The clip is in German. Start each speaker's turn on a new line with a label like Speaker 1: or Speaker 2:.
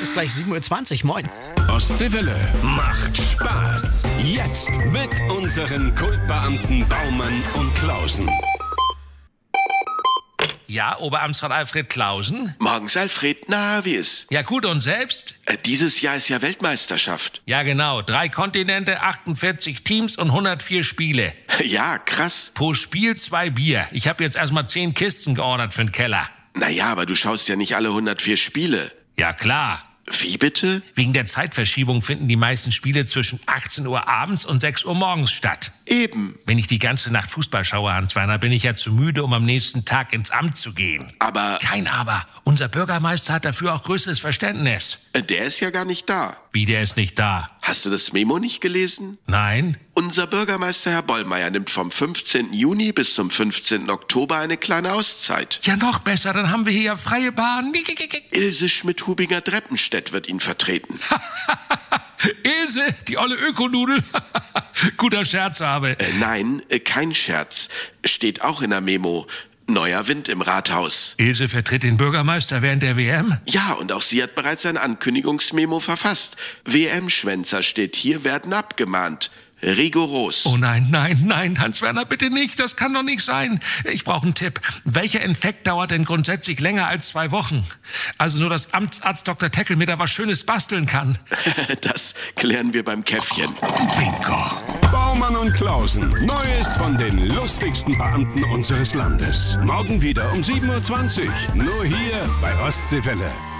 Speaker 1: ist gleich 7:20 Uhr. Moin.
Speaker 2: Ostseewelle macht Spaß. Jetzt mit unseren Kultbeamten Baumann und Klausen.
Speaker 3: Ja, Oberamtsrat Alfred Klausen?
Speaker 4: Morgens, Alfred. Na, wie ist?
Speaker 3: Ja gut, und selbst?
Speaker 4: Dieses Jahr ist ja Weltmeisterschaft.
Speaker 3: Ja genau, 3 Kontinente, 48 Teams und 104 Spiele.
Speaker 4: Ja, krass.
Speaker 3: Pro Spiel 2 Bier. Ich habe jetzt erstmal 10 Kisten geordert für den Keller.
Speaker 4: Naja, aber du schaust ja nicht alle 104 Spiele.
Speaker 3: Ja klar.
Speaker 4: Wie bitte?
Speaker 3: Wegen der Zeitverschiebung finden die meisten Spiele zwischen 18 Uhr abends und 6 Uhr morgens statt.
Speaker 4: Eben.
Speaker 3: Wenn ich die ganze Nacht Fußball schaue, Hans-Werner, bin ich ja zu müde, um am nächsten Tag ins Amt zu gehen.
Speaker 4: Aber...
Speaker 3: Kein Aber. Unser Bürgermeister hat dafür auch größtes Verständnis.
Speaker 4: Der ist ja gar nicht da.
Speaker 3: Wie, der ist nicht da?
Speaker 4: Hast du das Memo nicht gelesen?
Speaker 3: Nein?
Speaker 4: Unser Bürgermeister Herr Bollmeier nimmt vom 15. Juni bis zum 15. Oktober eine kleine Auszeit.
Speaker 3: Ja, noch besser, dann haben wir hier ja freie Bahn.
Speaker 4: Ilse Schmidt-Hubinger-Dreppenstedt wird ihn vertreten.
Speaker 3: Ilse, die olle Ökonudel. Guter Scherz, habe.
Speaker 4: Nein, kein Scherz. Steht auch in der Memo. Neuer Wind im Rathaus.
Speaker 3: Ilse vertritt den Bürgermeister während der WM?
Speaker 4: Ja, und auch sie hat bereits ein Ankündigungsmemo verfasst. WM-Schwänzer steht hier, werden abgemahnt. Rigoros.
Speaker 3: Oh nein, nein, nein, Hans-Werner, bitte nicht. Das kann doch nicht sein. Ich brauche einen Tipp. Welcher Infekt dauert denn grundsätzlich länger als 2 Wochen? Also nur, dass Amtsarzt Dr. Teckel mir da was Schönes basteln kann.
Speaker 4: Das klären wir beim Käffchen.
Speaker 3: Bingo.
Speaker 2: Baumann und Klausen. Neues von den lustigsten Beamten unseres Landes. Morgen wieder um 7:20 Uhr. Nur hier bei Ostseewelle.